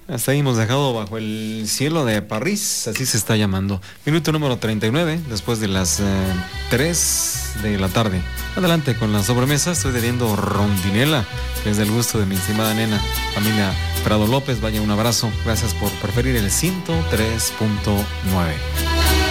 Hasta ahí hemos dejado Bajo el cielo de París, así se está llamando. Minuto número 39, después de las 3 de la tarde. Adelante con la sobremesa, estoy bebiendo rondinela, que es del gusto de mi estimada nena, familia Prado López. Vaya, un abrazo, gracias por preferir el 103.9.